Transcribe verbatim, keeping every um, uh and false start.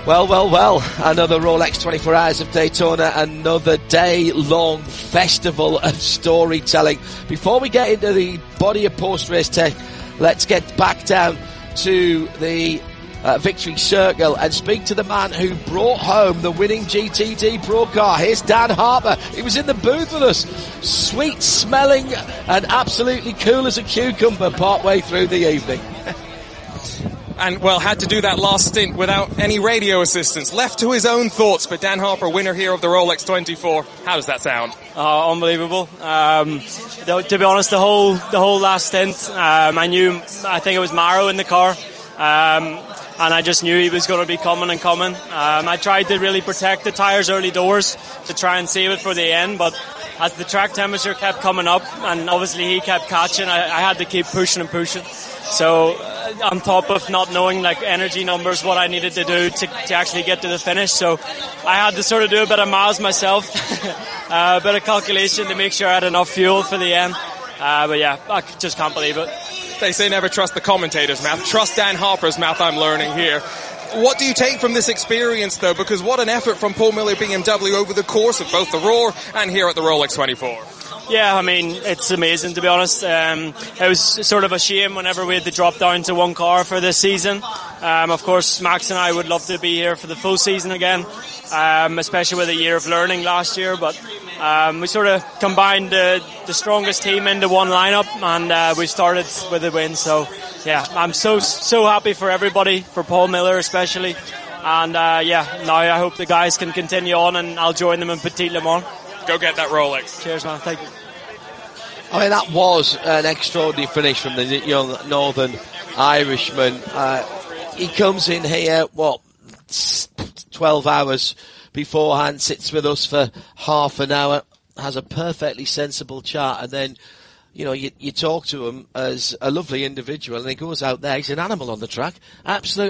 Well, well, well, another Rolex twenty-four Hours of Daytona, another day-long festival of storytelling. Before we get into the body of post-race tech, let's get back down to the uh, victory circle and speak to the man who brought home the winning G T D Pro car. Here's Dan Harper. He was in the booth with us, sweet-smelling and absolutely cool as a cucumber partway through the evening. And, well, had to do that last stint without any radio assistance. Left to his own thoughts, but Dan Harper, winner here of the Rolex twenty-four. How does that sound? Uh, unbelievable. Um, to be honest, the whole the whole last stint, um, I knew, I think it was Maro in the car, um, and I just knew he was going to be coming and coming. Um, I tried to really protect the tyres early doors to try and save it for the end, but as the track temperature kept coming up, and obviously he kept catching, I, I had to keep pushing and pushing. So, uh, on top of not knowing like energy numbers, what I needed to do to, to actually get to the finish, so I had to sort of do a bit of miles myself, uh, a bit of calculation to make sure I had enough fuel for the end. Uh, but yeah, I just can't believe it. They say never trust the commentator's mouth. Trust Dan Harper's mouth, I'm learning here. What do you take from this experience, though? Because what an effort from Paul Miller B M W over the course of both the Roar and here at the Rolex twenty-four. Yeah, I mean, it's amazing, to be honest. Um, it was sort of a shame whenever we had to drop down to one car for this season. Um, of course, Max and I would love to be here for the full season again, um, especially with a year of learning last year. But um, we sort of combined uh, the strongest team into one lineup, and uh, we started with a win. So, yeah, I'm so, so happy for everybody, for Paul Miller especially. And, uh, yeah, now I hope the guys can continue on, and I'll join them in Petit Le Mans. Go get that Rolex. Cheers, man. Thank you. I mean, that was an extraordinary finish from the young Northern Irishman. Uh, he comes in here, what, twelve hours beforehand, sits with us for half an hour, has a perfectly sensible chat, and then, you know, you, you talk to him as a lovely individual, and he goes out there, he's an animal on the track, absolutely.